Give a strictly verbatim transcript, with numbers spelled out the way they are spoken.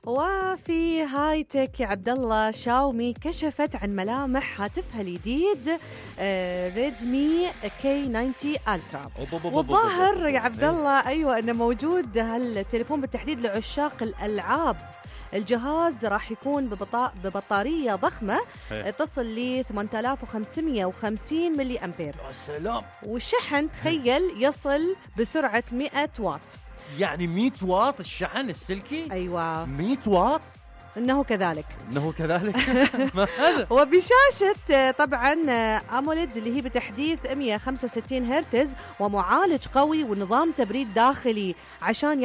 وفي هاي تك يا عبد الله، شاومي كشفت عن ملامح هاتفها الجديد ريدمي كي تسعين الترا. والظاهر يا عبد الله ايوه انه موجود هالتليفون بالتحديد لعشاق الالعاب. الجهاز راح يكون ببطا... ببطارية ضخمة تصل ل ثمانية آلاف وخمسمية وخمسين ملي أمبير. يا سلام. والشحن تخيل يصل بسرعة مئة واط. يعني مئة واط الشحن السلكي؟ أيوة مئة واط. إنه كذلك إنه كذلك. ما هذا؟ وبشاشة طبعا أموليد اللي هي بتحديث مئة وخمسة وستين هرتز ومعالج قوي ونظام تبريد داخلي عشان